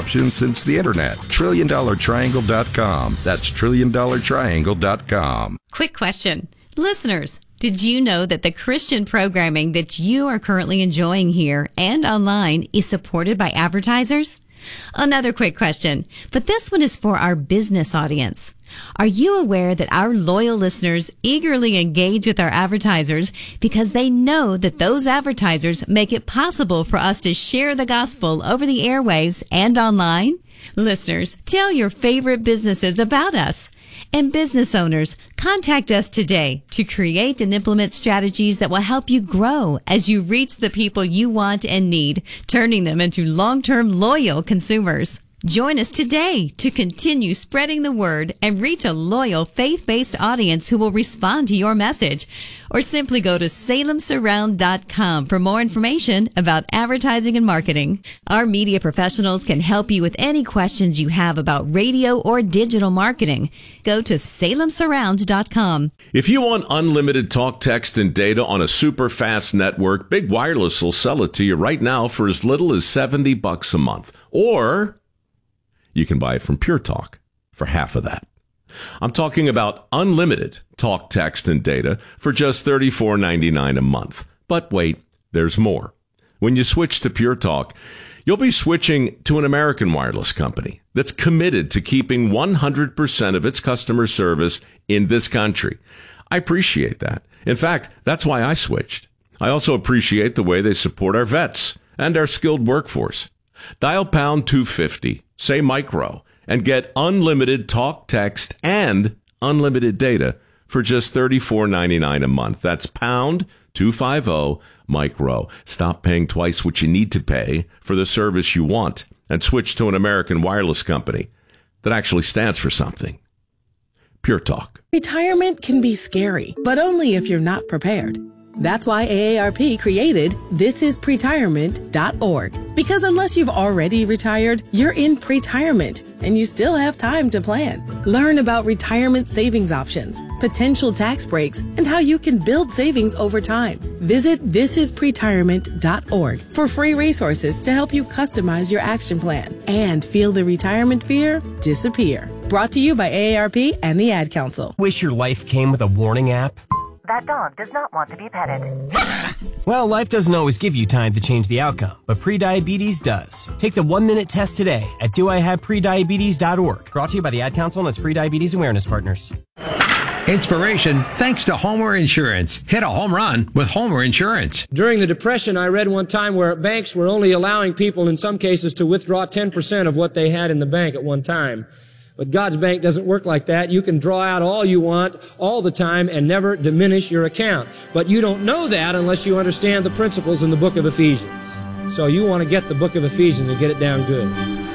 option since the internet. TrillionDollarTriangle.com. That's TrillionDollarTriangle.com. Quick question. Listeners, did you know that the Christian programming that you are currently enjoying here and online is supported by advertisers? Another quick question, but this one is for our business audience. Are you aware that our loyal listeners eagerly engage with our advertisers because they know that those advertisers make it possible for us to share the gospel over the airwaves and online? Listeners, tell your favorite businesses about us. And business owners, contact us today to create and implement strategies that will help you grow as you reach the people you want and need, turning them into long-term loyal consumers. Join us today to continue spreading the word and reach a loyal faith-based audience who will respond to your message. Or simply go to salemsurround.com for more information about advertising and marketing. Our media professionals can help you with any questions you have about radio or digital marketing. Go to salemsurround.com. If you want unlimited talk, text, and data on a super fast network, Big Wireless will sell it to you right now for as little as $70 a month. Or you can buy it from Pure Talk for half of that. I'm talking about unlimited talk, text, and data for just $34.99 a month. But wait, there's more. When you switch to Pure Talk, you'll be switching to an American wireless company that's committed to keeping 100% of its customer service in this country. I appreciate that. In fact, that's why I switched. I also appreciate the way they support our vets and our skilled workforce. Dial pound 250, say micro, and get unlimited talk, text, and unlimited data for just $34.99 a month. That's pound 250 micro. Stop paying twice what you need to pay for the service you want and switch to an American wireless company that actually stands for something. Pure Talk. Retirement can be scary, but only if you're not prepared. That's why AARP created thisispretirement.org. Because unless you've already retired, you're in pretirement, and you still have time to plan. Learn about retirement savings options, potential tax breaks, and how you can build savings over time. Visit thisispretirement.org for free resources to help you customize your action plan and feel the retirement fear disappear. Brought to you by AARP and the Ad Council. Wish your life came with a warning app? That dog does not want to be petted. Well, life doesn't always give you time to change the outcome, but prediabetes does. Take the 1-minute test today at doihaveprediabetes.org. Brought to you by the Ad Council and its Prediabetes Awareness Partners. Inspiration thanks to Homer Insurance. Hit a home run with Homer Insurance. During the Depression, I read one time where banks were only allowing people in some cases to withdraw 10% of what they had in the bank at one time. But God's bank doesn't work like that. You can draw out all you want all the time and never diminish your account. But you don't know that unless you understand the principles in the book of Ephesians. So you want to get the book of Ephesians and get it down good.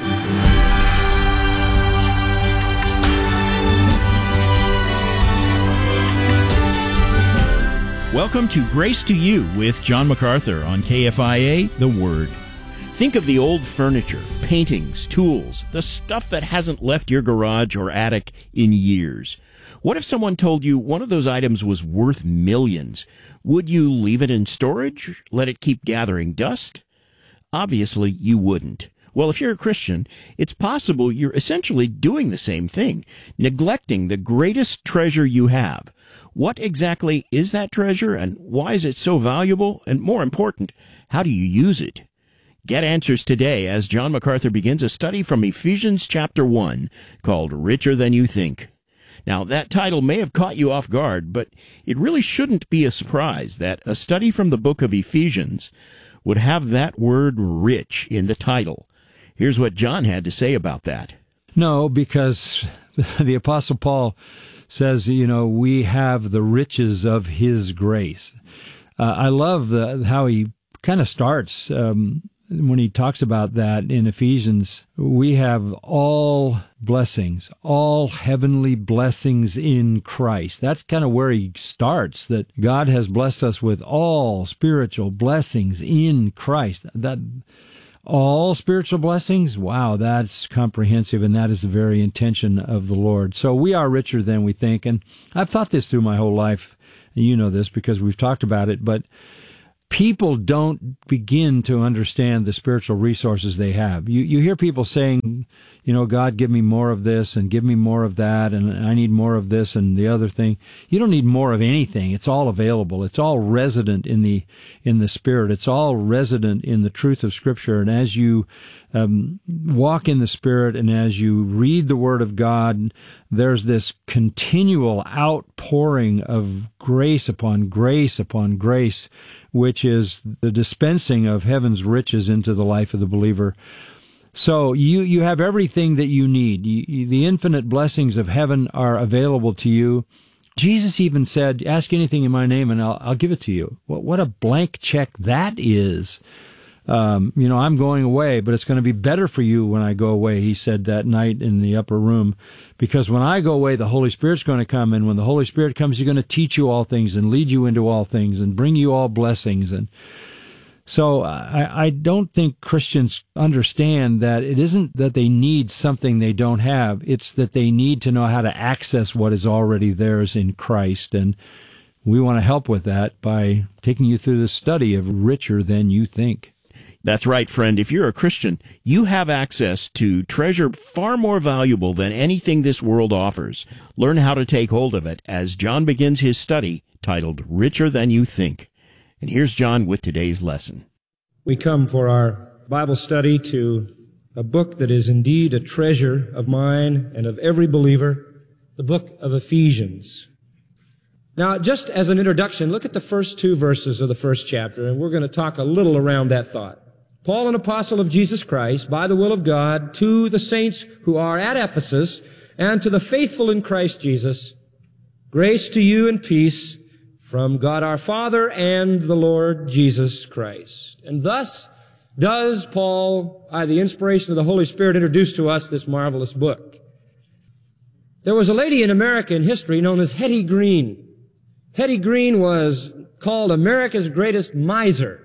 Welcome to Grace to You with John MacArthur on KFIA, The Word. Think of the old furniture, paintings, tools, the stuff that hasn't left your garage or attic in years. What if someone told you one of those items was worth millions? Would you leave it in storage? Let it keep gathering dust? Obviously, you wouldn't. Well, if you're a Christian, it's possible you're essentially doing the same thing, neglecting the greatest treasure you have. What exactly is that treasure, and why is it so valuable? And more important, how do you use it? Get answers today as John MacArthur begins a study from Ephesians chapter 1 called Richer Than You Think. Now, that title may have caught you off guard, but it really shouldn't be a surprise that a study from the book of Ephesians would have that word rich in the title. Here's what John had to say about that. No, because the Apostle Paul says, we have the riches of his grace. I love how he kind of starts when he talks about that in Ephesians. We have all blessings, all heavenly blessings in Christ. That's kind of where he starts, that God has blessed us with all spiritual blessings in Christ. That all spiritual blessings, wow, that's comprehensive, and that is the very intention of the Lord. So we are richer than we think, and I've thought this through my whole life, and you know this because we've talked about it, but people don't begin to understand the spiritual resources they have. You hear people saying, you know, God, give me more of this and give me more of that, and I need more of this and the other thing. You don't need more of anything. It's all available. It's all resident in the Spirit. It's all resident in the truth of Scripture. And as you walk in the Spirit and as you read the Word of God, there's this continual outpouring of grace upon grace upon grace, which is the dispensing of heaven's riches into the life of the believer. So you have everything that you need. The infinite blessings of heaven are available to you. Jesus even said, ask anything in my name and I'll give it to you. What a blank check that is. I'm going away, but it's going to be better for you when I go away, he said that night in the upper room. Because when I go away, the Holy Spirit's going to come, and when the Holy Spirit comes, he's going to teach you all things and lead you into all things and bring you all blessings. And so I don't think Christians understand that it isn't that they need something they don't have. It's that they need to know how to access what is already theirs in Christ. And we want to help with that by taking you through the study of Richer Than You Think. That's right, friend. If you're a Christian, you have access to treasure far more valuable than anything this world offers. Learn how to take hold of it as John begins his study titled Richer Than You Think. And here's John with today's lesson. We come for our Bible study to a book that is indeed a treasure of mine and of every believer, the book of Ephesians. Now, just as an introduction, look at the first two verses of the first chapter, and we're going to talk a little around that thought. Paul, an apostle of Jesus Christ, by the will of God, to the saints who are at Ephesus, and to the faithful in Christ Jesus, grace to you and peace from God our Father and the Lord Jesus Christ. And thus does Paul, by the inspiration of the Holy Spirit, introduce to us this marvelous book. There was a lady in American history known as Hetty Green. Hetty Green was called America's greatest miser.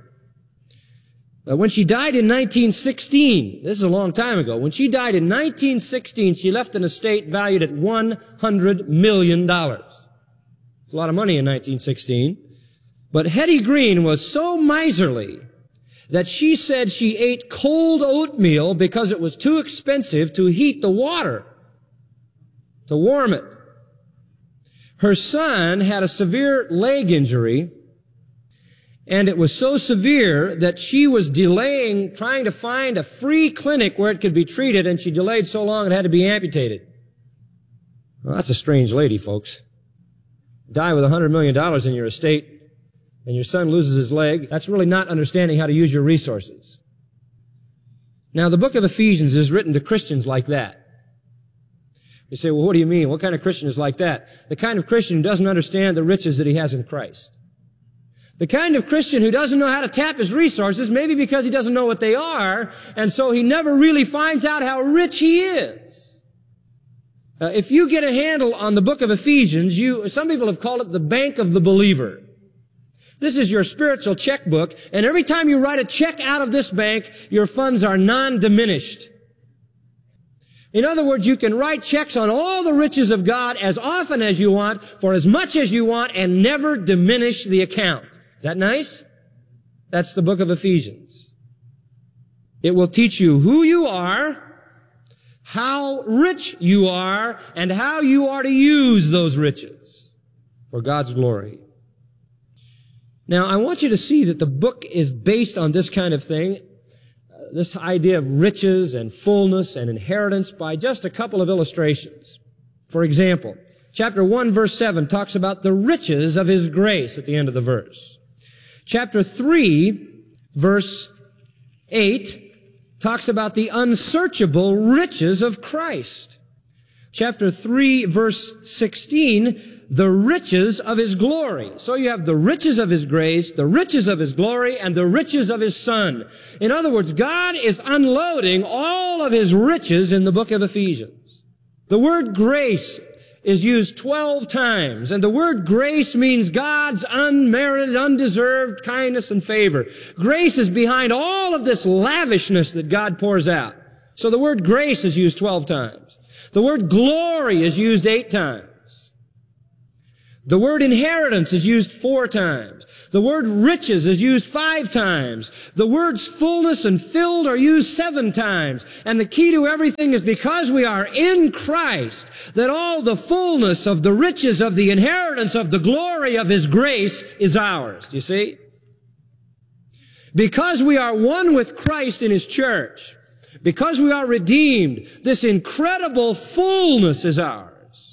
When she died in 1916, this is a long time ago, when she died in 1916, she left an estate valued at $100 million. It's a lot of money in 1916. But Hetty Green was so miserly that she said she ate cold oatmeal because it was too expensive to heat the water, to warm it. Her son had a severe leg injury, and it was so severe that she was delaying trying to find a free clinic where it could be treated, and she delayed so long it had to be amputated. Well, that's a strange lady, folks. Die with $100 million in your estate, and your son loses his leg. That's really not understanding how to use your resources. Now, the book of Ephesians is written to Christians like that. You say, well, what do you mean? What kind of Christian is like that? The kind of Christian who doesn't understand the riches that he has in Christ. The kind of Christian who doesn't know how to tap his resources, maybe because he doesn't know what they are, and so he never really finds out how rich he is. If you get a handle on the book of Ephesians, some people have called it the bank of the believer. This is your spiritual checkbook, and every time you write a check out of this bank, your funds are non-diminished. In other words, you can write checks on all the riches of God as often as you want, for as much as you want, and never diminish the account. Is that nice? That's the book of Ephesians. It will teach you who you are, how rich you are, and how you are to use those riches for God's glory. Now, I want you to see that the book is based on this kind of thing, this idea of riches and fullness and inheritance, by just a couple of illustrations. For example, chapter 1, verse 7 talks about the riches of His grace at the end of the verse. Chapter 3, verse 8 talks about the unsearchable riches of Christ. Chapter 3, verse 16, the riches of His glory. So you have the riches of His grace, the riches of His glory, and the riches of His Son. In other words, God is unloading all of His riches in the book of Ephesians. The word grace is used 12 times, and the word grace means God's unmerited, undeserved kindness and favor. Grace is behind all of this lavishness that God pours out. So the word grace is used 12 times. The word glory is used 8 times. The word inheritance is used 4 times. The word riches is used 5 times. The words fullness and filled are used 7 times. And the key to everything is because we are in Christ, that all the fullness of the riches of the inheritance of the glory of His grace is ours. Do you see? Because we are one with Christ in His church, because we are redeemed, this incredible fullness is ours.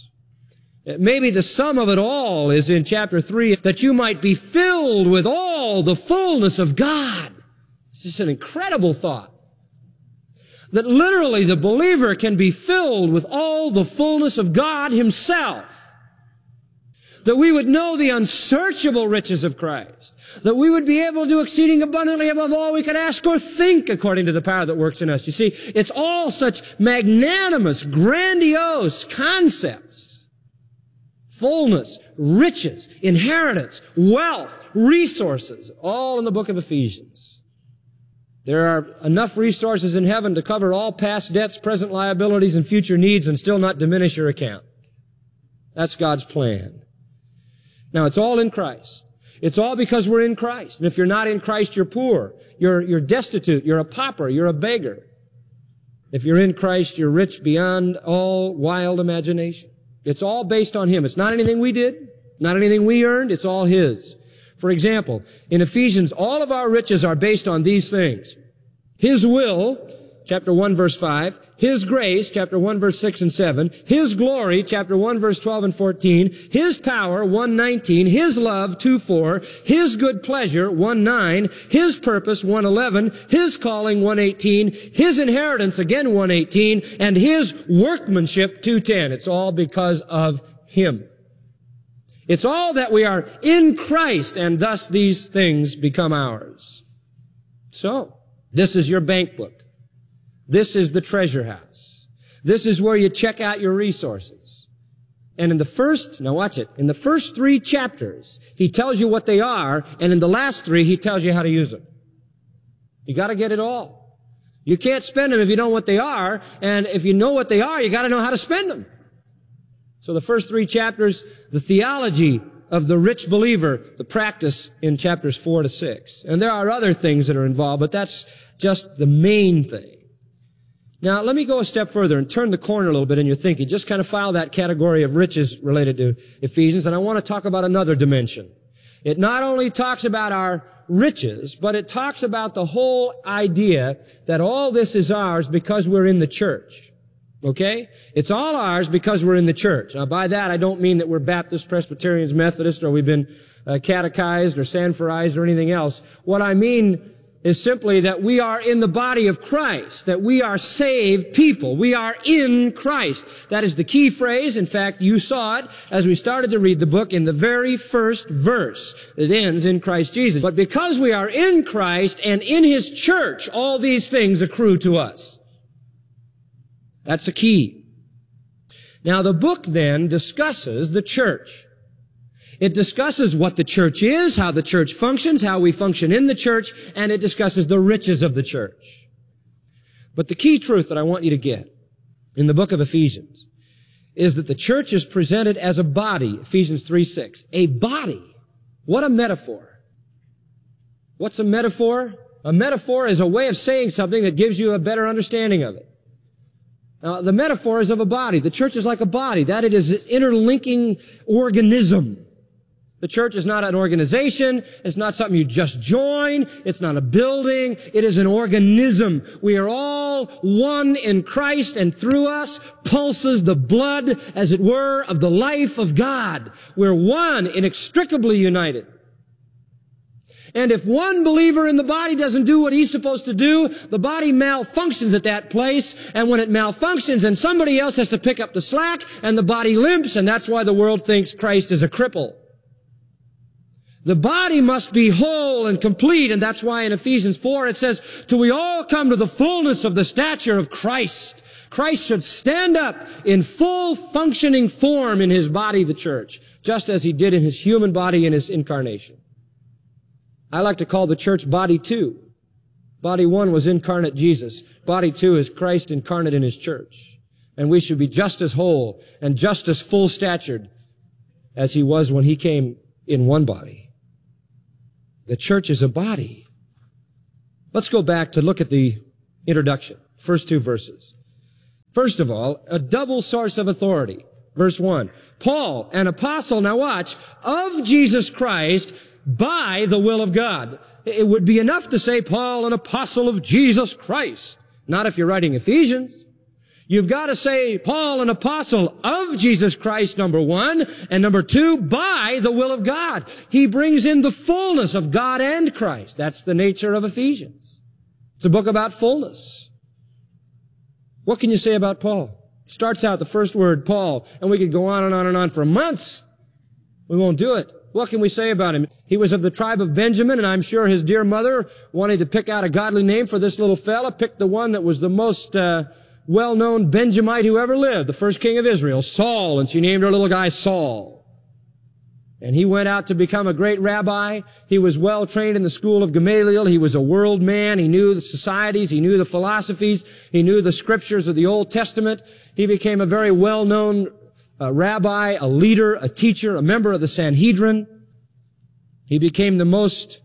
Maybe the sum of it all is in chapter 3, that you might be filled with all the fullness of God. It's just an incredible thought. That literally the believer can be filled with all the fullness of God Himself. That we would know the unsearchable riches of Christ. That we would be able to do exceeding abundantly above all we could ask or think according to the power that works in us. You see, it's all such magnanimous, grandiose concepts. Fullness, riches, inheritance, wealth, resources, all in the book of Ephesians. There are enough resources in heaven to cover all past debts, present liabilities, and future needs and still not diminish your account. That's God's plan. Now, it's all in Christ. It's all because we're in Christ. And if you're not in Christ, you're poor. You're destitute. You're a pauper. You're a beggar. If you're in Christ, you're rich beyond all wild imagination. It's all based on Him. It's not anything we did, not anything we earned. It's all His. For example, in Ephesians, all of our riches are based on these things. His will, chapter 1, verse 5. His grace, chapter 1, verse 6 and 7. His glory, chapter 1, verse 12 and 14. His power, 1:19. His love, 2:4. His good pleasure, 1:9. His purpose, 1:11. His calling, 1:18. His inheritance, again, 1:18. And His workmanship, 2:10. It's all because of Him. It's all that we are in Christ, and thus these things become ours. So, this is your bank book. This is the treasure house. This is where you check out your resources. And in the first 3 chapters, He tells you what they are, and in the last 3, He tells you how to use them. You gotta get it all. You can't spend them if you know what they are, and if you know what they are, you gotta know how to spend them. So the first 3 chapters, the theology of the rich believer, the practice in chapters 4 to 6. And there are other things that are involved, but that's just the main thing. Now, let me go a step further and turn the corner a little bit in your thinking. Just kind of file that category of riches related to Ephesians, and I want to talk about another dimension. It not only talks about our riches, but it talks about the whole idea that all this is ours because we're in the church. Okay? It's all ours because we're in the church. Now, by that, I don't mean that we're Baptists, Presbyterians, Methodists, or we've been catechized or Sanforized or anything else. What I mean is simply that we are in the body of Christ, that we are saved people. We are in Christ. That is the key phrase. In fact, you saw it as we started to read the book in the very first verse. It ends in Christ Jesus. But because we are in Christ and in His church, all these things accrue to us. That's the key. Now, the book then discusses the church. It discusses what the church is, how the church functions, how we function in the church, and it discusses the riches of the church. But the key truth that I want you to get in the book of Ephesians is that the church is presented as a body, Ephesians 3:6. A body. What a metaphor. What's a metaphor? A metaphor is a way of saying something that gives you a better understanding of it. Now, the metaphor is of a body. The church is like a body. That it is an interlinking organism. The church is not an organization. It's not something you just join. It's not a building. It is an organism. We are all one in Christ, and through us pulses the blood, as it were, of the life of God. We're one, inextricably united. And if one believer in the body doesn't do what he's supposed to do, the body malfunctions at that place. And when it malfunctions, and somebody else has to pick up the slack, and the body limps, and that's why the world thinks Christ is a cripple. The body must be whole and complete, and that's why in Ephesians 4 it says, till we all come to the fullness of the stature of Christ. Christ should stand up in full functioning form in His body, the church, just as He did in His human body in His incarnation. I like to call the church body 2. Body 1 was incarnate Jesus. Body 2 is Christ incarnate in His church. And we should be just as whole and just as full-statured as he was when he came in one body. The church is a body. Let's go back to look at the introduction, first two verses. First of all, a double source of authority. Verse 1, Paul, an apostle, now watch, of Jesus Christ by the will of God. It would be enough to say Paul, an apostle of Jesus Christ. Not if you're writing Ephesians. You've got to say Paul, an apostle of Jesus Christ, number one, and number two, by the will of God. He brings in the fullness of God and Christ. That's the nature of Ephesians. It's a book about fullness. What can you say about Paul? Starts out the first word, Paul, and we could go on and on and on for months. We won't do it. What can we say about him? He was of the tribe of Benjamin, and I'm sure his dear mother wanted to pick out a godly name for this little fella, picked the one that was the most well-known Benjamite who ever lived, the first king of Israel, Saul, and she named her little guy Saul. And he went out to become a great rabbi. He was well trained in the school of Gamaliel. He was a world man. He knew the societies. He knew the philosophies. He knew the scriptures of the Old Testament. He became a very well-known rabbi, a leader, a teacher, a member of the Sanhedrin. He became the most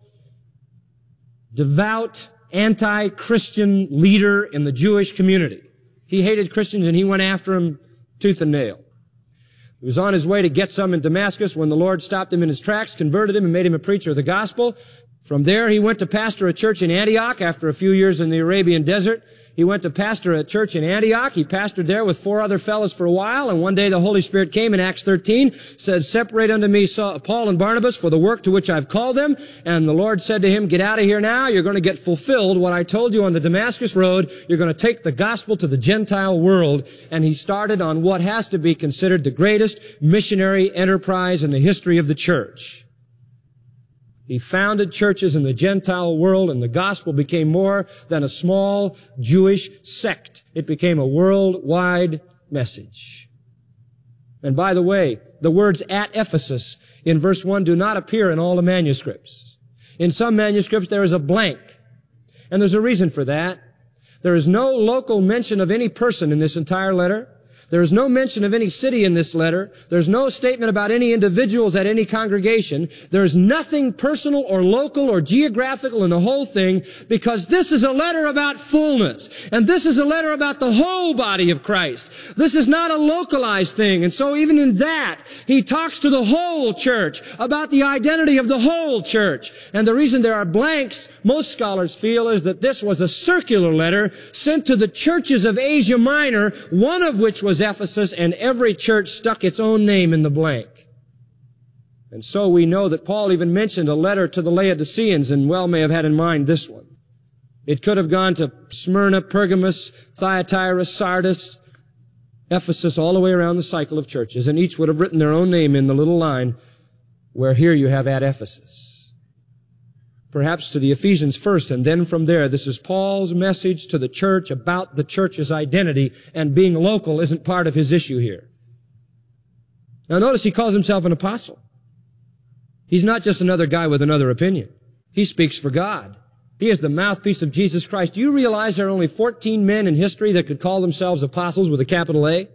devout, anti-Christian leader in the Jewish community. He hated Christians and he went after them tooth and nail. He was on his way to get some in Damascus when the Lord stopped him in his tracks, converted him, and made him a preacher of the gospel. From there, he went to pastor a church in Antioch after a few years in the Arabian desert. He went to pastor a church in Antioch. He pastored there with 4 other fellows for a while, and one day the Holy Spirit came in Acts 13, said, separate unto me Paul and Barnabas for the work to which I've called them. And the Lord said to him, get out of here now. You're going to get fulfilled what I told you on the Damascus road. You're going to take the gospel to the Gentile world. And he started on what has to be considered the greatest missionary enterprise in the history of the church. He founded churches in the Gentile world, and the gospel became more than a small Jewish sect. It became a worldwide message. And by the way, the words at Ephesus in verse 1 do not appear in all the manuscripts. In some manuscripts there is a blank, and there's a reason for that. There is no local mention of any person in this entire letter. There is no mention of any city in this letter. There's no statement about any individuals at any congregation. There's nothing personal or local or geographical in the whole thing, because this is a letter about fullness. And this is a letter about the whole body of Christ. This is not a localized thing. And so even in that, he talks to the whole church about the identity of the whole church. And the reason there are blanks, most scholars feel, is that this was a circular letter sent to the churches of Asia Minor, one of which was Ephesus, and every church stuck its own name in the blank. And so we know that Paul even mentioned a letter to the Laodiceans, and well may have had in mind this one. It could have gone to Smyrna, Pergamos, Thyatira, Sardis, Ephesus, all the way around the cycle of churches, and each would have written their own name in the little line, where here you have at Ephesus. Perhaps to the Ephesians first, and then from there, this is Paul's message to the church about the church's identity, and being local isn't part of his issue here. Now notice he calls himself an apostle. He's not just another guy with another opinion. He speaks for God. He is the mouthpiece of Jesus Christ. Do you realize there are only 14 men in history that could call themselves apostles with a capital A?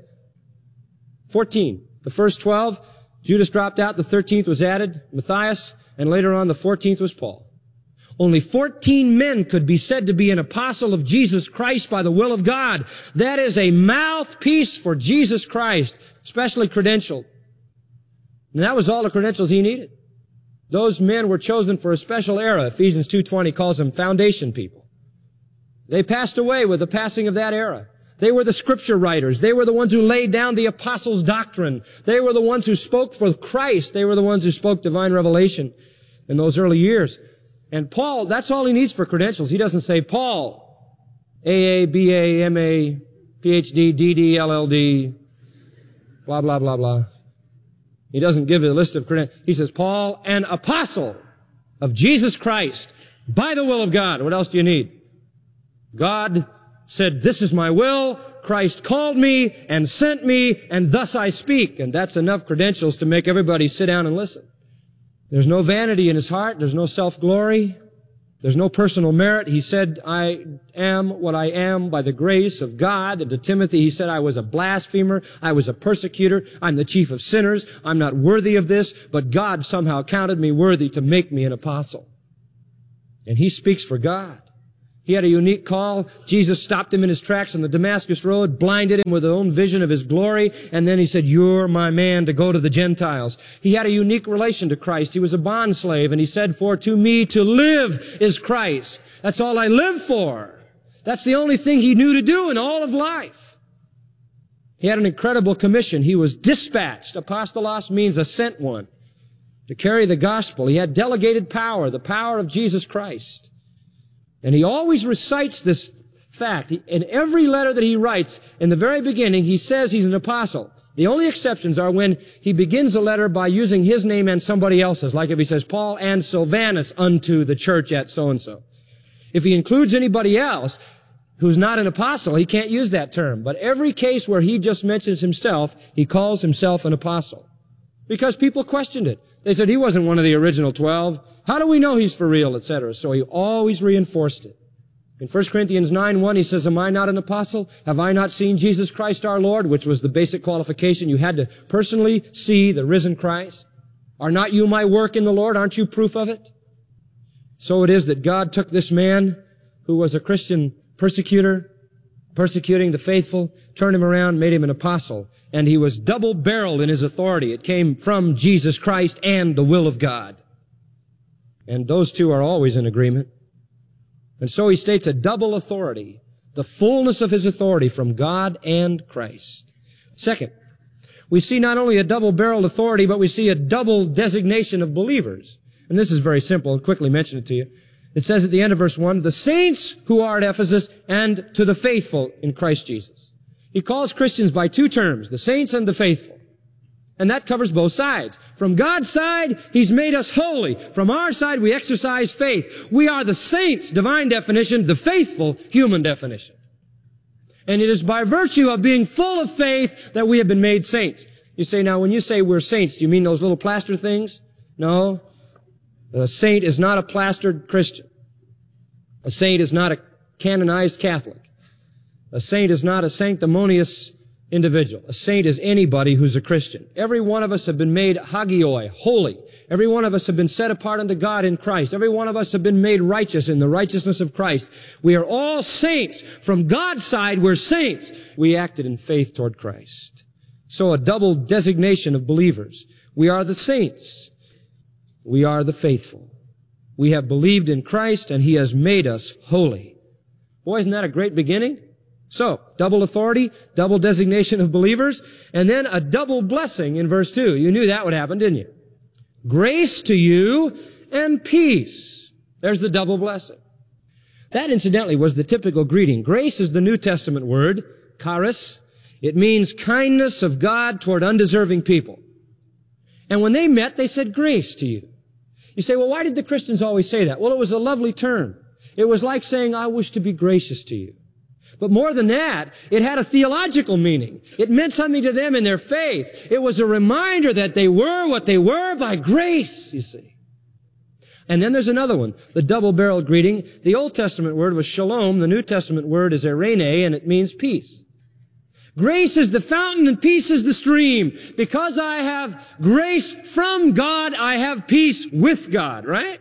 14. The first 12, Judas dropped out, the 13th was added, Matthias, and later on the 14th was Paul. Only 14 men could be said to be an apostle of Jesus Christ by the will of God. That is a mouthpiece for Jesus Christ, specially credentialed. And that was all the credentials he needed. Those men were chosen for a special era. Ephesians 2:20 calls them foundation people. They passed away with the passing of that era. They were the scripture writers. They were the ones who laid down the apostles' doctrine. They were the ones who spoke for Christ. They were the ones who spoke divine revelation in those early years. And Paul, that's all he needs for credentials. He doesn't say Paul, AA, BA, MA, PhD, DD, LLD, blah, blah, blah, blah. He doesn't give a list of credentials. He says, Paul, an apostle of Jesus Christ by the will of God. What else do you need? God said, this is my will. Christ called me and sent me, and thus I speak. And that's enough credentials to make everybody sit down and listen. There's no vanity in his heart. There's no self-glory. There's no personal merit. He said, I am what I am by the grace of God. And to Timothy, he said, I was a blasphemer. I was a persecutor. I'm the chief of sinners. I'm not worthy of this, but God somehow counted me worthy to make me an apostle. And he speaks for God. He had a unique call. Jesus stopped him in his tracks on the Damascus Road, blinded him with his own vision of his glory, and then he said, you're my man to go to the Gentiles. He had a unique relation to Christ. He was a bondslave, and he said, for to me to live is Christ. That's all I live for. That's the only thing he knew to do in all of life. He had an incredible commission. He was dispatched. Apostolos means a sent one, to carry the gospel. He had delegated power, the power of Jesus Christ. And he always recites this fact. In every letter that he writes, in the very beginning, he says he's an apostle. The only exceptions are when he begins a letter by using his name and somebody else's, like if he says, Paul and Silvanus unto the church at so-and-so. If he includes anybody else who's not an apostle, he can't use that term. But every case where he just mentions himself, he calls himself an apostle. Because people questioned it. They said he wasn't one of the original 12. How do we know he's for real, etc.? So he always reinforced it. In 1 Corinthians 9:1, he says, am I not an apostle? Have I not seen Jesus Christ our Lord? Which was the basic qualification. You had to personally see the risen Christ. Are not you my work in the Lord? Aren't you proof of it? So it is that God took this man who was a Christian persecutor, persecuting the faithful, turned him around, made him an apostle. And he was double-barreled in his authority. It came from Jesus Christ and the will of God. And those two are always in agreement. And so he states a double authority, the fullness of his authority from God and Christ. Second, we see not only a double-barreled authority, but we see a double designation of believers. And this is very simple. I'll quickly mention it to you. It says at the end of verse 1, the saints who are at Ephesus and to the faithful in Christ Jesus. He calls Christians by two terms, the saints and the faithful. And that covers both sides. From God's side, He's made us holy. From our side, we exercise faith. We are the saints, divine definition, the faithful, human definition. And it is by virtue of being full of faith that we have been made saints. You say, now, when you say we're saints, do you mean those little plaster things? No. A saint is not a plastered Christian. A saint is not a canonized Catholic. A saint is not a sanctimonious individual. A saint is anybody who's a Christian. Every one of us have been made hagioi, holy. Every one of us have been set apart unto God in Christ. Every one of us have been made righteous in the righteousness of Christ. We are all saints. From God's side, we're saints. We acted in faith toward Christ. So a double designation of believers. We are the saints. We are the faithful. We have believed in Christ and He has made us holy. Boy, isn't that a great beginning? So, double authority, double designation of believers, and then a double blessing in verse 2. You knew that would happen, didn't you? Grace to you and peace. There's the double blessing. That, incidentally, was the typical greeting. Grace is the New Testament word, charis. It means kindness of God toward undeserving people. And when they met, they said, grace to you. You say, well, why did the Christians always say that? Well, it was a lovely term. It was like saying, I wish to be gracious to you. But more than that, it had a theological meaning. It meant something to them in their faith. It was a reminder that they were what they were by grace, you see. And then there's another one, the double-barreled greeting. The Old Testament word was shalom. The New Testament word is eirene, and it means peace. Grace is the fountain and peace is the stream. Because I have grace from God, I have peace with God, right?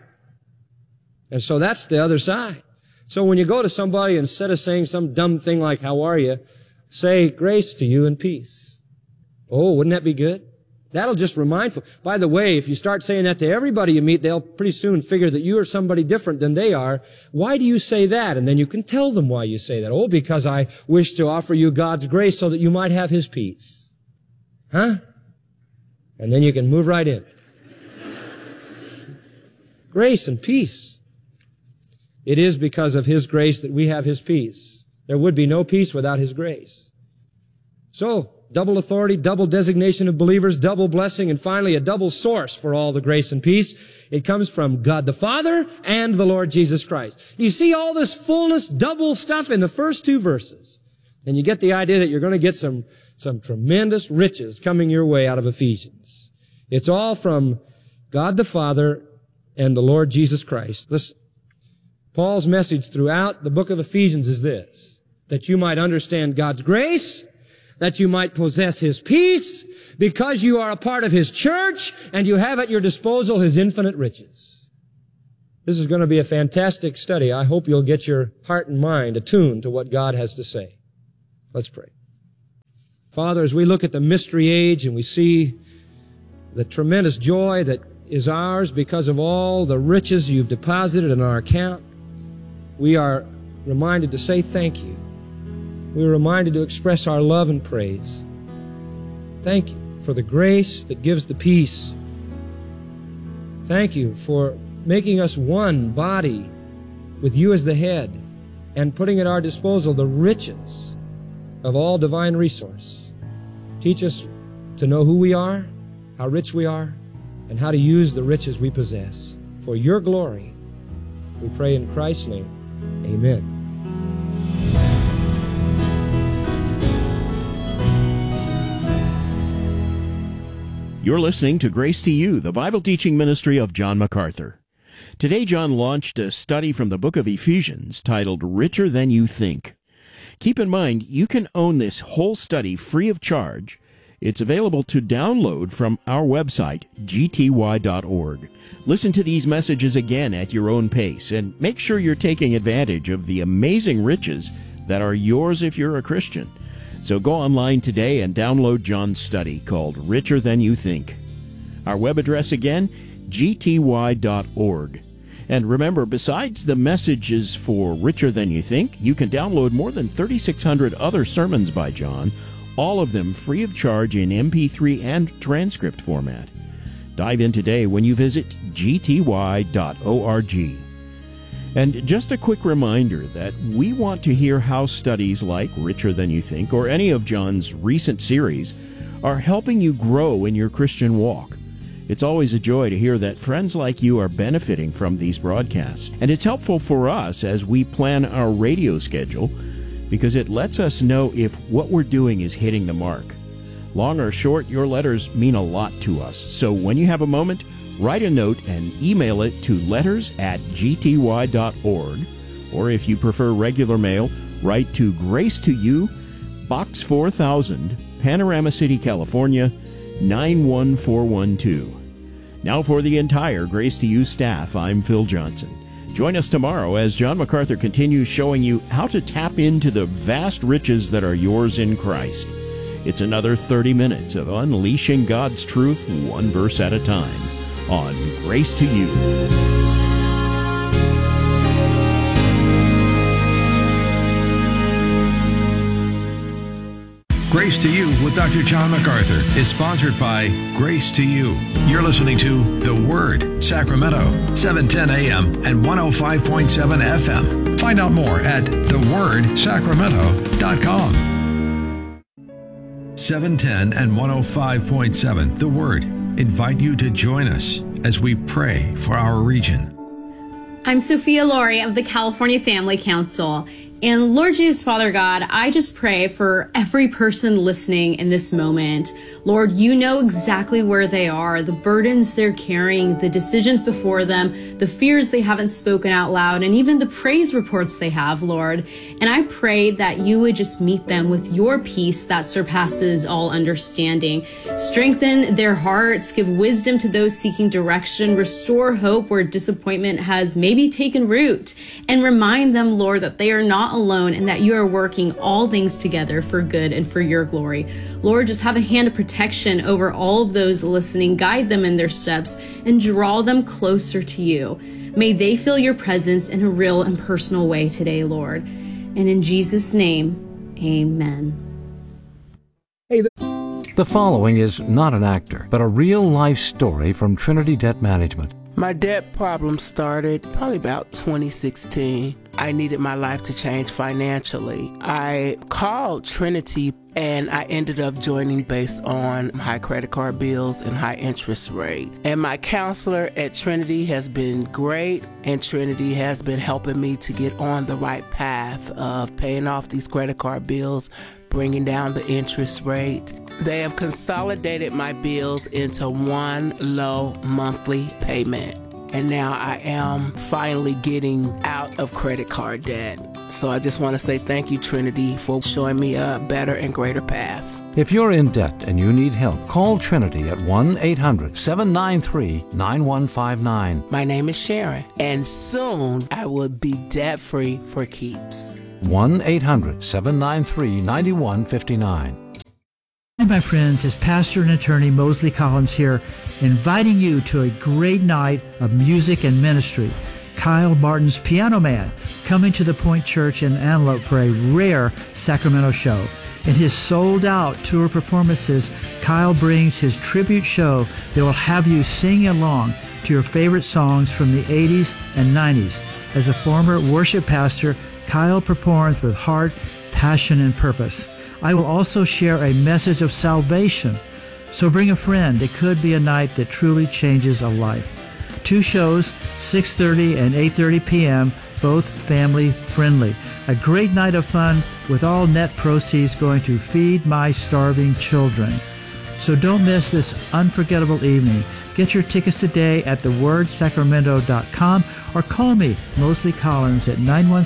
And so that's the other side. So when you go to somebody, instead of saying some dumb thing like, how are you? Say, grace to you and peace. Oh, wouldn't that be good? That'll just remind. By the way, if you start saying that to everybody you meet, they'll pretty soon figure that you are somebody different than they are. Why do you say that? And then you can tell them why you say that. Oh, because I wish to offer you God's grace so that you might have His peace. Huh? And then you can move right in. Grace and peace. It is because of His grace that we have His peace. There would be no peace without His grace. So, double authority, double designation of believers, double blessing, and finally a double source for all the grace and peace. It comes from God the Father and the Lord Jesus Christ. You see all this fullness, double stuff in the first two verses. And you get the idea that you're going to get some tremendous riches coming your way out of Ephesians. It's all from God the Father and the Lord Jesus Christ. Listen. Paul's message throughout the book of Ephesians is this, that you might understand God's grace, that you might possess His peace, because you are a part of His church, and you have at your disposal His infinite riches. This is going to be a fantastic study. I hope you'll get your heart and mind attuned to what God has to say. Let's pray. Father, as we look at the mystery age and we see the tremendous joy that is ours because of all the riches you've deposited in our account, we are reminded to say thank you. We are reminded to express our love and praise. Thank you for the grace that gives the peace. Thank you for making us one body with you as the head and putting at our disposal the riches of all divine resource. Teach us to know who we are, how rich we are, and how to use the riches we possess. For your glory, we pray in Christ's name. Amen. You're listening to Grace to You, the Bible teaching ministry of John MacArthur. Today, John launched a study from the book of Ephesians titled Richer Than You Think. Keep in mind, you can own this whole study free of charge. It's available to download from our website, gty.org. Listen to these messages again at your own pace, and make sure you're taking advantage of the amazing riches that are yours if you're a Christian. So go online today and download John's study called Richer Than You Think. Our web address again, gty.org. And remember, besides the messages for Richer Than You Think, you can download more than 3,600 other sermons by John, all of them free of charge in MP3 and transcript format. Dive in today when you visit gty.org. And just a quick reminder that we want to hear how studies like Richer Than You Think or any of John's recent series are helping you grow in your Christian walk. It's always a joy to hear that friends like you are benefiting from these broadcasts. And it's helpful for us as we plan our radio schedule because it lets us know if what we're doing is hitting the mark. Long or short, your letters mean a lot to us. So when you have a moment, write a note and email it to letters@gty.org. Or if you prefer regular mail, write to Grace to You, Box 4000, Panorama City, California, 91412. Now for the entire Grace to You staff, I'm Phil Johnson. Join us tomorrow as John MacArthur continues showing you how to tap into the vast riches that are yours in Christ. It's another 30 minutes of unleashing God's truth one verse at a time on Grace to You. Grace to You with Dr. John MacArthur is sponsored by Grace to You. You're listening to The Word, Sacramento, 710 AM and 105.7 FM. Find out more at thewordsacramento.com. 710 and 105.7 The Word invite you to join us as we pray for our region. I'm Sophia Laurie of the California Family Council. And Lord Jesus, Father God, I just pray for every person listening in this moment. Lord, you know exactly where they are, the burdens they're carrying, the decisions before them, the fears they haven't spoken out loud, and even the praise reports they have, Lord. And I pray that you would just meet them with your peace that surpasses all understanding. Strengthen their hearts, give wisdom to those seeking direction, restore hope where disappointment has maybe taken root, and remind them, Lord, that they are not alone and that you are working all things together for good and for your glory. Lord, just have a hand of protection over all of those listening, guide them in their steps, and draw them closer to you. May they feel your presence in a real and personal way today, Lord. And in Jesus' name, amen. The following is not an actor, but a real-life story from Trinity Debt Management. My debt problem started probably about 2016. I needed my life to change financially. I called Trinity and I ended up joining based on high credit card bills and high interest rate. And my counselor at Trinity has been great, and Trinity has been helping me to get on the right path of paying off these credit card bills, bringing down the interest rate. They have consolidated my bills into one low monthly payment. and now I am finally getting out of credit card debt. So I just want to say thank you, Trinity, for showing me a better and greater path. If you're in debt and you need help, call Trinity at 1-800-793-9159. My name is Sharon, and soon I will be debt-free for keeps. 1-800-793-9159. Hi, my friends, it's Pastor and Attorney Mosley Collins here, inviting you to a great night of music and ministry. Kyle Martin's Piano Man, coming to the Point Church in Antelope for a rare Sacramento show. In his sold-out tour performances, Kyle brings his tribute show that will have you sing along to your favorite songs from the 80s and 90s. As a former worship pastor, Kyle performs with heart, passion, and purpose. I will also share a message of salvation. So bring a friend. It could be a night that truly changes a life. 2 shows, 6:30 and 8:30 p.m., both family friendly. A great night of fun with all net proceeds going to Feed My Starving Children. So don't miss this unforgettable evening. Get your tickets today at thewordsacramento.com or call me, Mosley Collins, at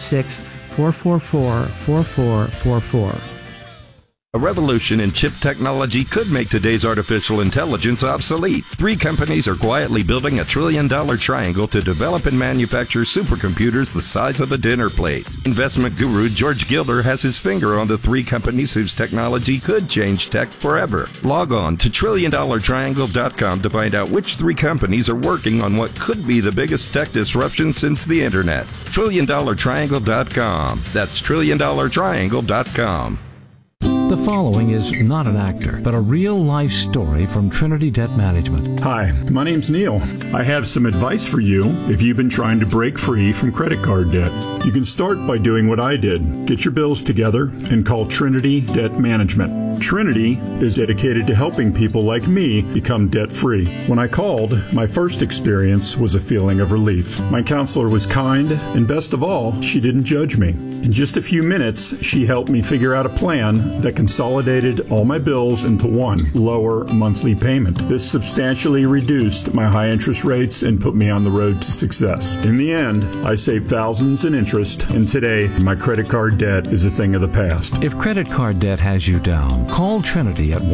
916-444-4444. A revolution in chip technology could make today's artificial intelligence obsolete. 3 companies are quietly building a $1 trillion triangle to develop and manufacture supercomputers the size of a dinner plate. Investment guru George Gilder has his finger on the 3 companies whose technology could change tech forever. Log on to TrillionDollarTriangle.com to find out which 3 companies are working on what could be the biggest tech disruption since the internet. TrillionDollarTriangle.com. That's TrillionDollarTriangle.com. The following is not an actor, but a real-life story from Trinity Debt Management. Hi, my name's Neil. I have some advice for you if you've been trying to break free from credit card debt. You can start by doing what I did. Get your bills together and call Trinity Debt Management. Trinity is dedicated to helping people like me become debt-free. When I called, my first experience was a feeling of relief. My counselor was kind, and best of all, she didn't judge me. In just a few minutes, she helped me figure out a plan that consolidated all my bills into one lower monthly payment. This substantially reduced my high interest rates and put me on the road to success. In the end, I saved thousands in interest, and today, my credit card debt is a thing of the past. If credit card debt has you down, call Trinity at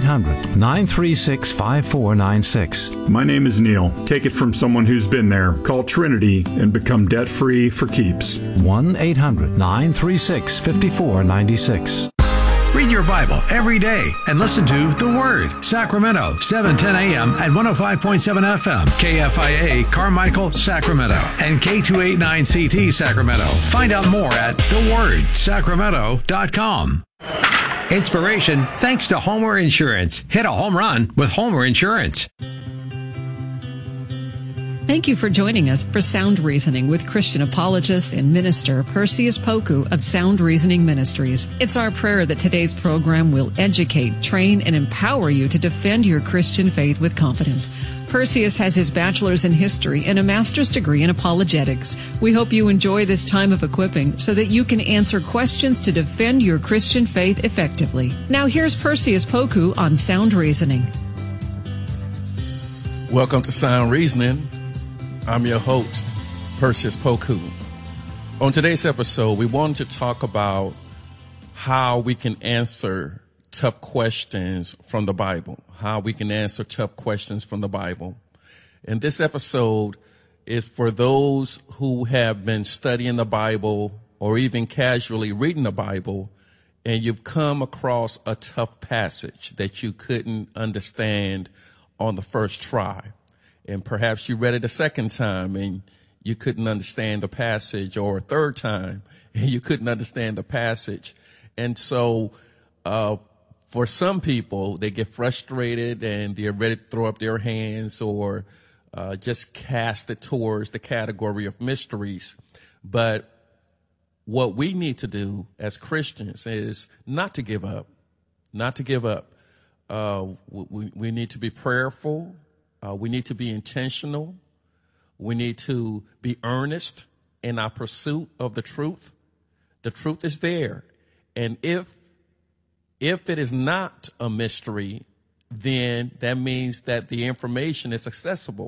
1-800-936-5496. My name is Neil. Take it from someone who's been there. Call Trinity and become debt-free for keeps. 1-800-936-5496. Read your Bible every day and listen to The Word, Sacramento, 7:10 a.m. at 105.7 FM, KFIA, Carmichael, Sacramento, and K289CT, Sacramento. Find out more at thewordsacramento.com. Inspiration thanks to Homer Insurance. Hit a home run with Homer Insurance. Thank you for joining us for Sound Reasoning with Christian apologist and minister Perseus Poku of Sound Reasoning Ministries. It's our prayer that today's program will educate, train, and empower you to defend your Christian faith with confidence. Perseus has his bachelor's in history and a master's degree in apologetics. We hope you enjoy this time of equipping so that you can answer questions to defend your Christian faith effectively. Now here's Perseus Poku on Sound Reasoning. Welcome to Sound Reasoning. I'm your host, Perseus Poku. On today's episode, we wanted to talk about how we can answer tough questions from the Bible. How we can answer tough questions from the Bible. And this episode is for those who have been studying the Bible or even casually reading the Bible, and you've come across a tough passage that you couldn't understand on the first try. And perhaps you read it a second time and you couldn't understand the passage, or a third time and you couldn't understand the passage. And so, for some people, they get frustrated and they're ready to throw up their hands or, just cast it towards the category of mysteries. But what we need to do as Christians is not to give up, not to give up. We need to be prayerful. We need to be intentional. We need to be earnest in our pursuit of the truth. The truth is there. And if it is not a mystery, then that means that the information is accessible.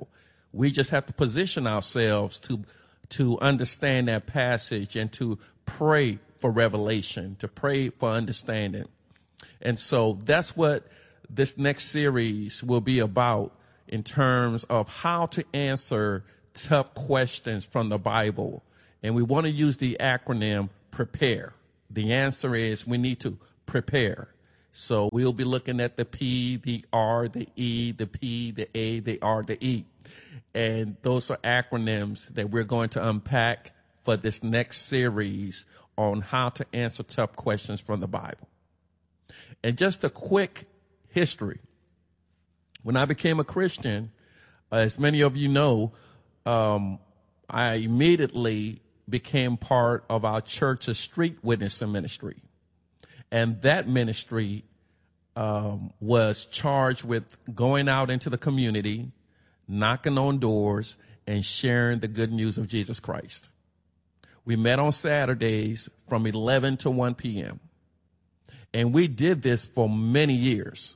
We just have to position ourselves to understand that passage and to pray for revelation, to pray for understanding. And so that's what this next series will be about in terms of how to answer tough questions from the Bible. And we want to use the acronym PREPARE. The answer is we need to prepare. So we'll be looking at the P, the R, the E, the P, the A, the R, the E. And those are acronyms that we're going to unpack for this next series on how to answer tough questions from the Bible. And just a quick history. When I became a Christian, as many of you know, I immediately became part of our church's street witnessing ministry. And that ministry was charged with going out into the community, knocking on doors, and sharing the good news of Jesus Christ. We met on Saturdays from 11 to 1 p.m. And we did this for many years.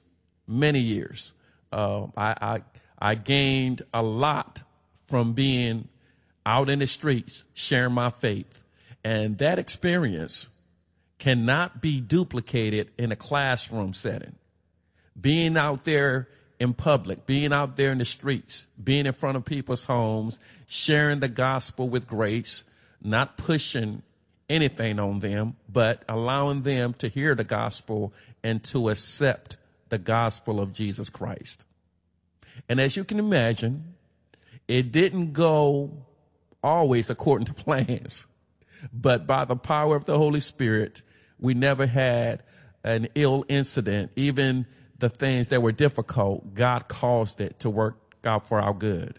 I gained a lot from being out in the streets, sharing my faith. And that experience cannot be duplicated in a classroom setting. Being out there in public, being out there in the streets, being in front of people's homes, sharing the gospel with grace, not pushing anything on them, but allowing them to hear the gospel and to accept the gospel of Jesus Christ. And as you can imagine, it didn't go always according to plans, but by the power of the Holy Spirit, we never had an ill incident. Even the things that were difficult, God caused it to work out for our good.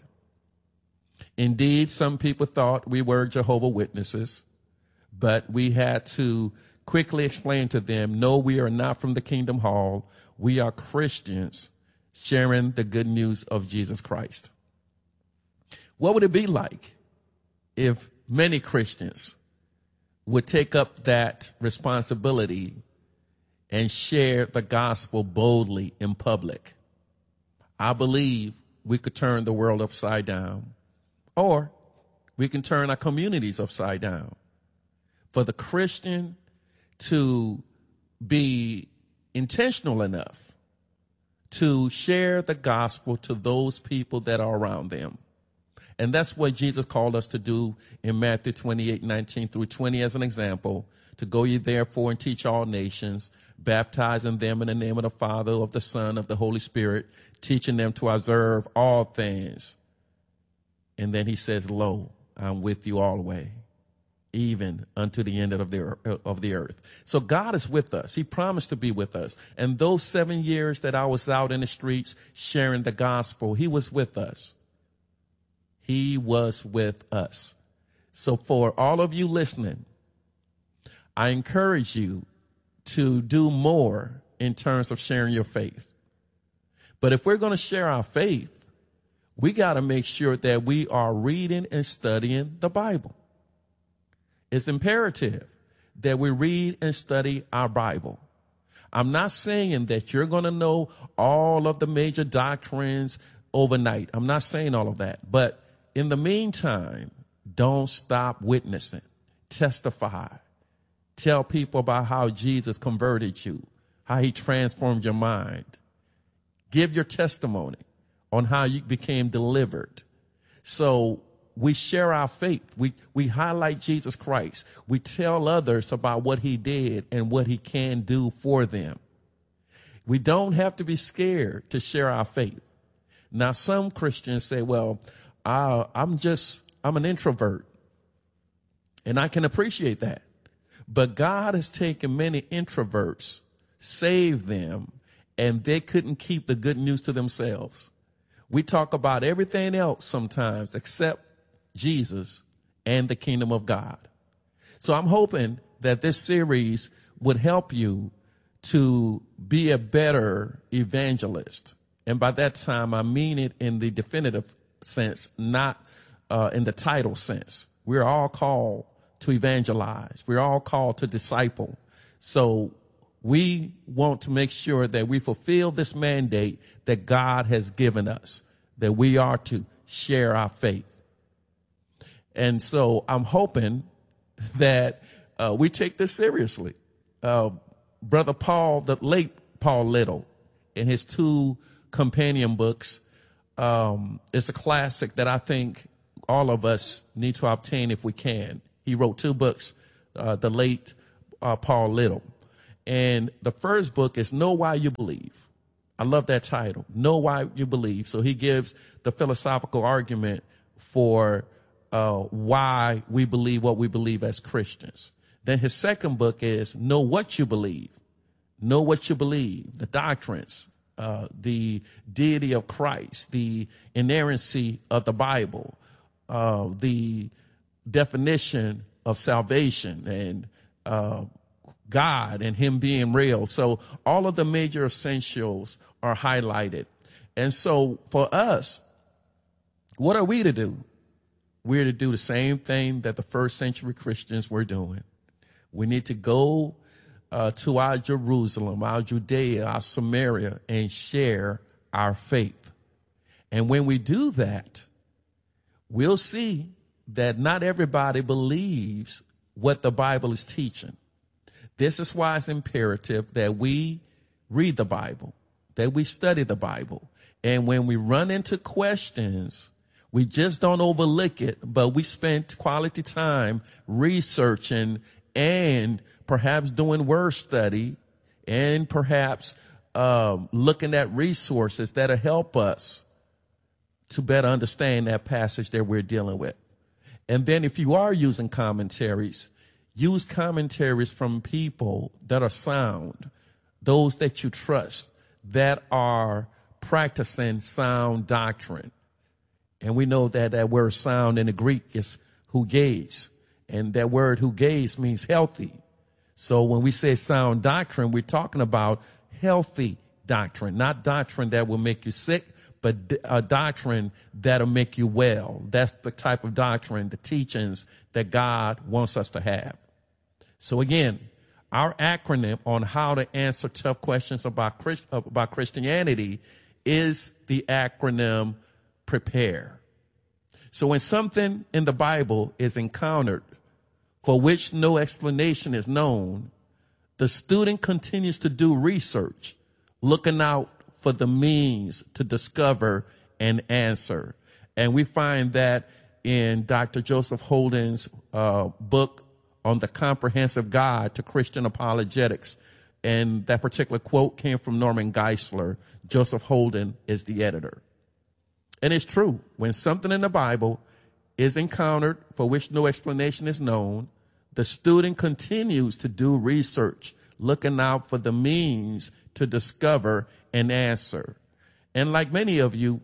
Indeed, some people thought we were Jehovah's Witnesses, but we had to quickly explain to them, no, we are not from the Kingdom Hall. We are Christians sharing the good news of Jesus Christ. What would it be like if many Christians would take up that responsibility and share the gospel boldly in public? I believe we could turn the world upside down, or we can turn our communities upside down. For the Christian to be intentional enough to share the gospel to those people that are around them. And that's what Jesus called us to do in Matthew 28:19 through 20 as an example, to go ye therefore and teach all nations, baptizing them in the name of the Father, of the Son, of the Holy Spirit, teaching them to observe all things. And then he says, lo, I'm with you always, even unto the end of the earth. So God is with us. He promised to be with us. And those 7 years that I was out in the streets sharing the gospel, he was with us. He was with us. So for all of you listening, I encourage you to do more in terms of sharing your faith. But if we're going to share our faith, we got to make sure that we are reading and studying the Bible. It's imperative that we read and study our Bible. I'm not saying that you're going to know all of the major doctrines overnight. I'm not saying all of that. But in the meantime, don't stop witnessing. Testify. Tell people about how Jesus converted you, how he transformed your mind. Give your testimony on how you became delivered. So we share our faith. We highlight Jesus Christ. We tell others about what he did and what he can do for them. We don't have to be scared to share our faith. Now, some Christians say, well, I'm an introvert. And I can appreciate that. But God has taken many introverts, saved them, and they couldn't keep the good news to themselves. We talk about everything else sometimes except Jesus and the kingdom of God. So I'm hoping that this series would help you to be a better evangelist. And by that time, I mean it in the definitive sense, not in the title sense. We're all called to evangelize. We're all called to disciple. So we want to make sure that we fulfill this mandate that God has given us, that we are to share our faith. And so I'm hoping that we take this seriously. Brother Paul, the late Paul Little, in his 2 companion books, it's a classic that I think all of us need to obtain if we can. He wrote 2 books, the late Paul Little. And the first book is Know Why You Believe. I love that title, Know Why You Believe. So he gives the philosophical argument for why we believe what we believe as Christians. Then his second book is Know What You Believe. Know what you believe, the doctrines, the deity of Christ, the inerrancy of the Bible, the definition of salvation and God and him being real. So all of the major essentials are highlighted. And so for us, what are we to do? We're to do the same thing that the first century Christians were doing. We need to go to our Jerusalem, our Judea, our Samaria, and share our faith. And when we do that, we'll see that not everybody believes what the Bible is teaching. This is why it's imperative that we read the Bible, that we study the Bible. And when we run into questions, we just don't overlook it, but we spend quality time researching and perhaps doing word study and perhaps looking at resources that'll help us to better understand that passage that we're dealing with. And then if you are using commentaries, use commentaries from people that are sound, those that you trust, that are practicing sound doctrine. And we know that that word sound in the Greek is hugeis, and that word hugeis means healthy. So when we say sound doctrine, we're talking about healthy doctrine, not doctrine that will make you sick, but a doctrine that'll make you well. That's the type of doctrine, the teachings that God wants us to have. So again, our acronym on how to answer tough questions about Christianity is the acronym PREPARE. So when something in the Bible is encountered for which no explanation is known, the student continues to do research, looking out for the means to discover and answer. And we find that in Dr. Joseph Holden's book on the Comprehensive Guide to Christian Apologetics. And that particular quote came from Norman Geisler. Joseph Holden is the editor. And it's true. When something in the Bible is encountered for which no explanation is known, the student continues to do research, looking out for the means to discover and answer. And like many of you,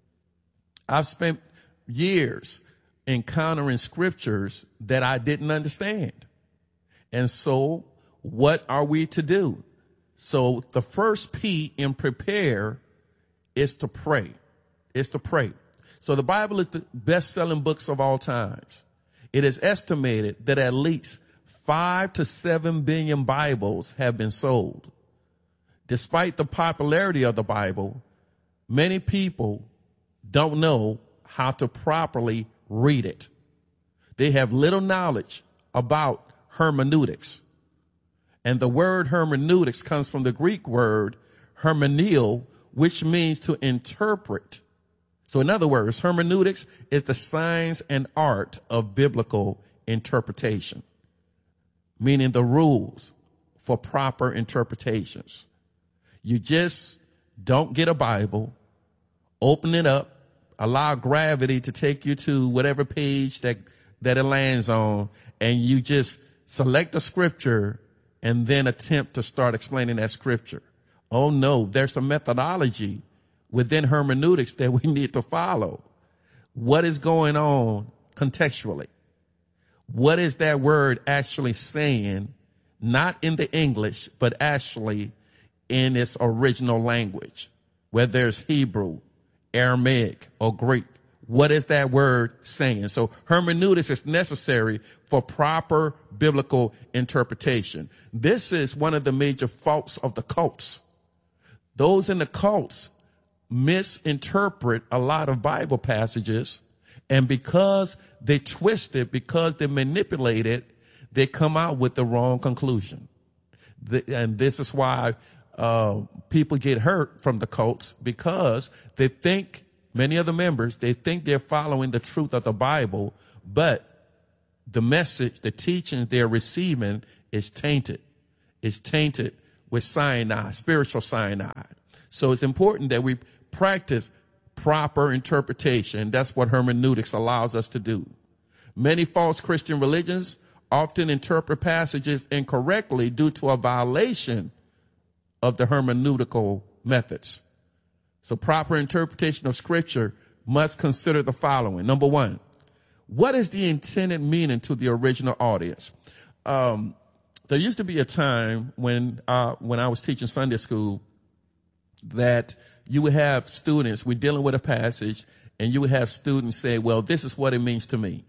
I've spent years encountering scriptures that I didn't understand. And so what are we to do? So the first P in prepare is to pray. Is to pray. So the Bible is the best-selling books of all times. It is estimated that at least 5 to 7 billion Bibles have been sold. Despite the popularity of the Bible, many people don't know how to properly read it. They have little knowledge about hermeneutics. And the word hermeneutics comes from the Greek word hermeneo, which means to interpret. So in other words, hermeneutics is the science and art of biblical interpretation, meaning the rules for proper interpretations. You just don't get a Bible, open it up, allow gravity to take you to whatever page that it lands on, and you just select a scripture and then attempt to start explaining that scripture. Oh no, there's a methodology within hermeneutics that we need to follow. What is going on contextually? What is that word actually saying? Not in the English, but actually in its original language, whether it's Hebrew, Aramaic, or Greek. What is that word saying? So hermeneutics is necessary for proper biblical interpretation. This is one of the major faults of the cults. Those in the cults misinterpret a lot of Bible passages, and because they twist it, because they manipulate it, they come out with the wrong conclusion. And this is why people get hurt from the cults, because they think, many of the members, they think they're following the truth of the Bible, but the message, the teachings they're receiving is tainted. It's tainted with cyanide, spiritual cyanide. So it's important that we practice proper interpretation. That's what hermeneutics allows us to do. Many false Christian religions often interpret passages incorrectly due to a violation of the hermeneutical methods. So proper interpretation of Scripture must consider the following. Number one, what is the intended meaning to the original audience? There used to be a time when I was teaching Sunday school that you would have students, we're dealing with a passage, and you would have students say, well, this is what it means to me.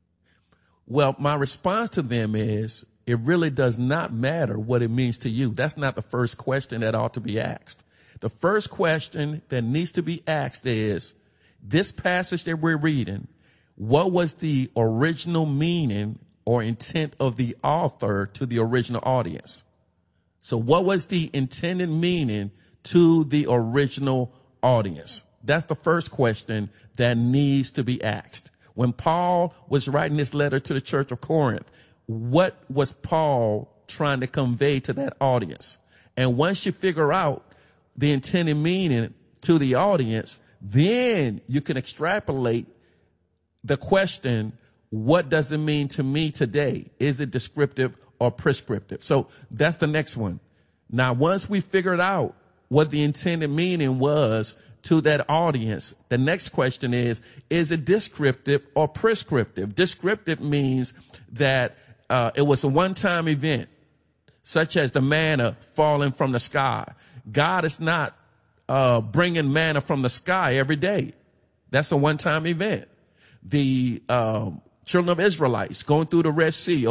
Well, my response to them is, it really does not matter what it means to you. That's not the first question that ought to be asked. The first question that needs to be asked is, this passage that we're reading, what was the original meaning or intent of the author to the original audience? So what was the intended meaning to the original audience? That's the first question that needs to be asked. When Paul was writing this letter to the church of Corinth, what was Paul trying to convey to that audience? And once you figure out the intended meaning to the audience, then you can extrapolate the question, what does it mean to me today? Is it descriptive or prescriptive? So that's the next one. Now, once we figured out what the intended meaning was to that audience, the next question is it descriptive or prescriptive? Descriptive means that it was a one-time event, such as the manna falling from the sky. God is not bringing manna from the sky every day. That's a one-time event. The children of Israelites going through the Red Sea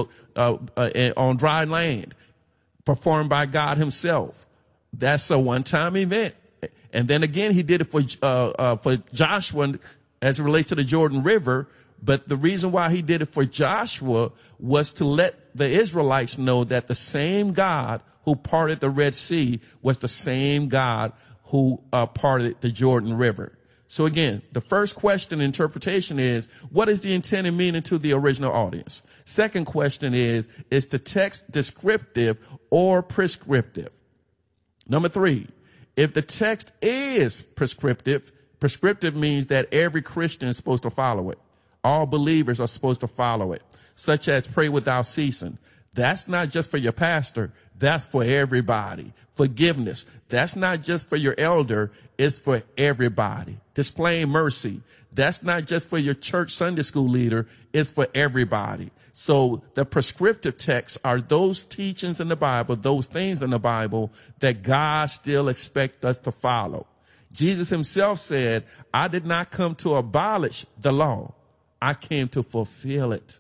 on dry land, performed by God himself. That's a one-time event. And then again, he did it for Joshua as it relates to the Jordan River. But the reason why he did it for Joshua was to let the Israelites know that the same God who parted the Red Sea was the same God who parted the Jordan River. So again, the first question interpretation is, what is the intended meaning to the original audience? Second question is the text descriptive or prescriptive? Number three, if the text is prescriptive means that every Christian is supposed to follow it. All believers are supposed to follow it, such as pray without ceasing. That's not just for your pastor. That's for everybody. Forgiveness. That's not just for your elder. It's for everybody. Displaying mercy. That's not just for your church Sunday school leader. It's for everybody. So the prescriptive texts are those teachings in the Bible, those things in the Bible that God still expects us to follow. Jesus himself said, I did not come to abolish the law. I came to fulfill it.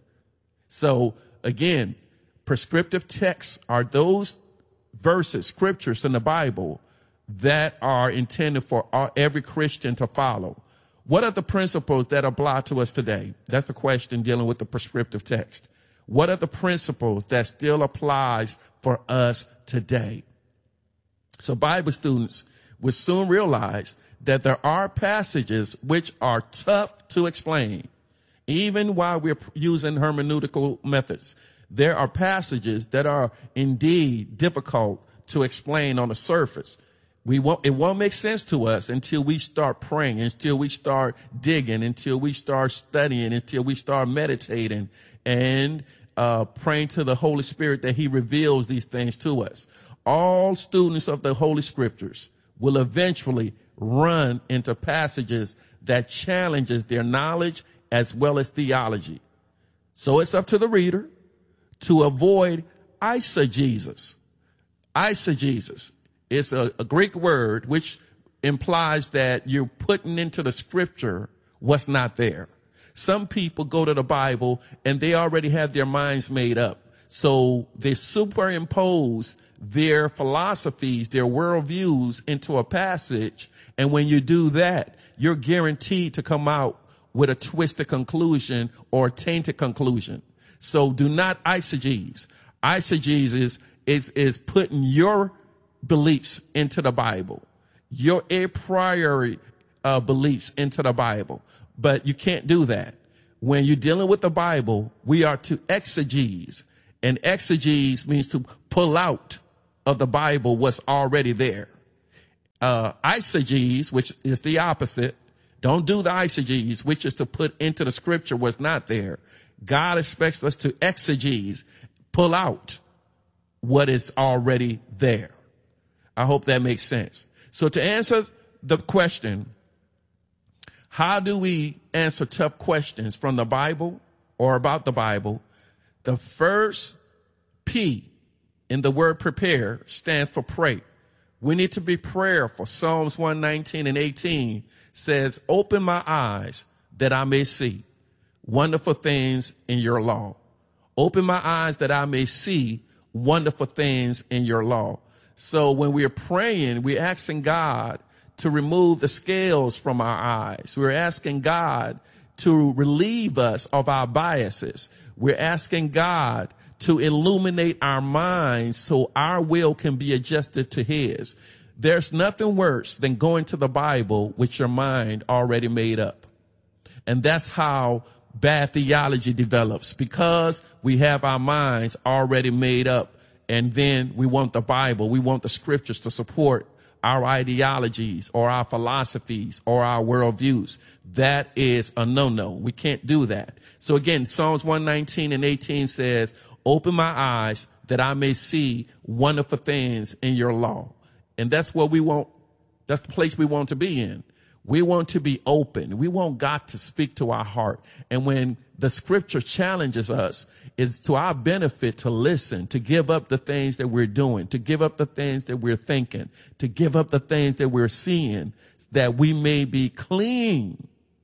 So again, prescriptive texts are those verses, scriptures in the Bible that are intended for every Christian to follow. What are the principles that apply to us today? That's the question dealing with the prescriptive text. What are the principles that still applies for us today? So Bible students will soon realize that there are passages which are tough to explain. Even while we're using hermeneutical methods, there are passages that are indeed difficult to explain on the surface. It won't make sense to us until we start praying, until we start digging, until we start studying, until we start meditating and praying to the Holy Spirit that he reveals these things to us. All students of the Holy Scriptures will eventually run into passages that challenges their knowledge as well as theology. So it's up to the reader to avoid eisegesis. Eisegesis is a Greek word which implies that you're putting into the scripture what's not there. Some people go to the Bible and they already have their minds made up. So they superimpose their philosophies, their worldviews into a passage. And when you do that, you're guaranteed to come out with a twisted conclusion or a tainted conclusion. So do not eisegese. Eisegese is putting your beliefs into the Bible, your a priori beliefs into the Bible. But you can't do that. When you're dealing with the Bible, we are to exegese. And exegese means to pull out of the Bible what's already there. Eisegese, which is the opposite. Don't do the eisegese, which is to put into the scripture what's not there. God expects us to exegese, pull out what is already there. I hope that makes sense. So to answer the question, how do we answer tough questions from the Bible or about the Bible? The first P in the word prepare stands for pray. We need to be prayerful. Psalms 119 and 18 says, open my eyes that I may see wonderful things in your law. Open my eyes that I may see wonderful things in your law. So when we're praying, we're asking God to remove the scales from our eyes. We're asking God to relieve us of our biases. We're asking God to illuminate our minds so our will can be adjusted to his. There's nothing worse than going to the Bible with your mind already made up. And that's how bad theology develops, because we have our minds already made up. And then we want the Bible, we want the scriptures to support our ideologies or our philosophies or our worldviews. That is a no-no. We can't do that. So again, Psalms 119 and 18 says, open my eyes that I may see wonderful things in your law. And that's what we want. That's the place we want to be in. We want to be open. We want God to speak to our heart. And when the scripture challenges us, it's to our benefit to listen, to give up the things that we're doing, to give up the things that we're thinking, to give up the things that we're seeing, that we may be clean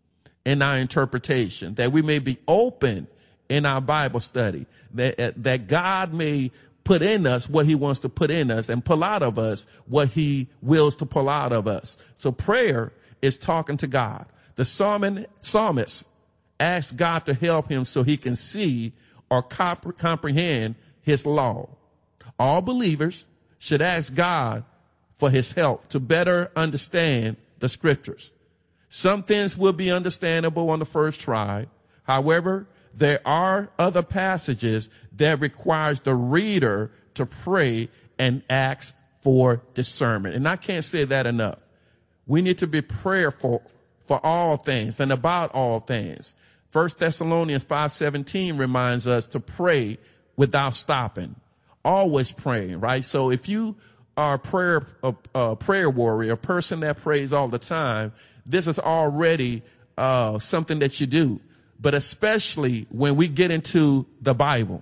in our interpretation, that we may be open in our Bible study, that God may put in us what he wants to put in us and pull out of us what he wills to pull out of us. So prayer is talking to God. The psalmist asked God to help him so he can see or comprehend his law. All believers should ask God for his help to better understand the scriptures. Some things will be understandable on the first try. However, there are other passages that requires the reader to pray and ask for discernment. And I can't say that enough. We need to be prayerful for all things and about all things. 1 Thessalonians 5:17 reminds us to pray without stopping. Always praying, right? So if you are a prayer warrior, a person that prays all the time, this is already something that you do. But especially when we get into the Bible,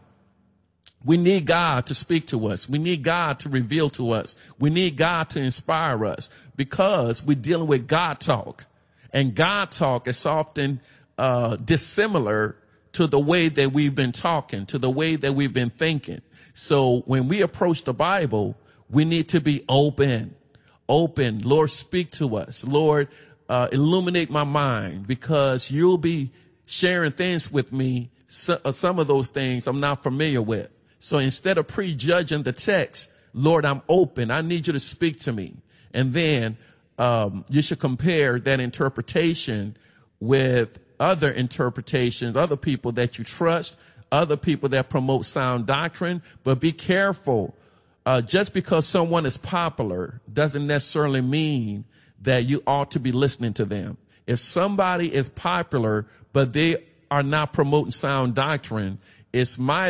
we need God to speak to us. We need God to reveal to us. We need God to inspire us, because we're dealing with God talk. And God talk is often dissimilar to the way that we've been talking, to the way that we've been thinking. So when we approach the Bible, we need to be open. Lord, speak to us. Lord, illuminate my mind, because you'll be sharing things with me, some of those things I'm not familiar with. So instead of prejudging the text, Lord, I'm open. I need you to speak to me. And then you should compare that interpretation with other interpretations, other people that you trust, other people that promote sound doctrine. But be careful. Just because someone is popular doesn't necessarily mean that you ought to be listening to them. If somebody is popular, but they are not promoting sound doctrine, it's my